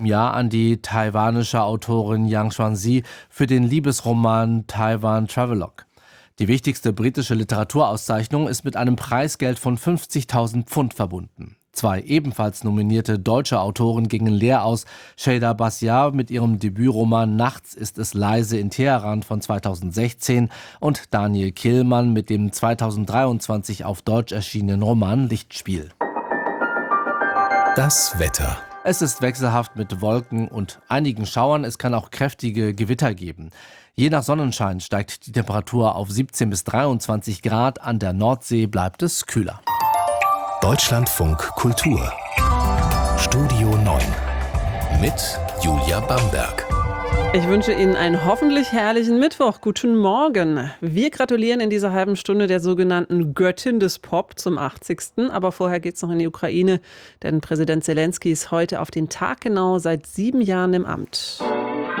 Jahr an die taiwanische Autorin Yang Xuanzi für den Liebesroman Taiwan Travelogue. Die wichtigste britische Literaturauszeichnung ist mit einem Preisgeld von 50.000 Pfund verbunden. Zwei ebenfalls nominierte deutsche Autoren gingen leer aus. Şeyda Basyar mit ihrem Debütroman Nachts ist es leise in Teheran von 2016 und Daniel Kehlmann mit dem 2023 auf Deutsch erschienenen Roman Lichtspiel. Das Wetter. Es ist wechselhaft mit Wolken und einigen Schauern. Es kann auch kräftige Gewitter geben. Je nach Sonnenschein steigt die Temperatur auf 17 bis 23 Grad. An der Nordsee bleibt es kühler. Deutschlandfunk Kultur. Studio 9 mit Julia Bamberg. Ich wünsche Ihnen einen hoffentlich herrlichen Mittwoch. Guten Morgen. Wir gratulieren in dieser halben Stunde der sogenannten Göttin des Pop zum 80. Aber vorher geht's noch in die Ukraine, denn Präsident Selenskyj ist heute auf den Tag genau seit 7 Jahren im Amt.